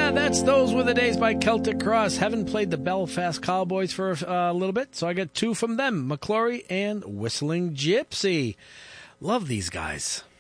That's Those Were the Days by Celtic Cross. Haven't played the Belfast Cowboys for a little bit, so I got two from them, McClory and Whistling Gypsy. Love these guys.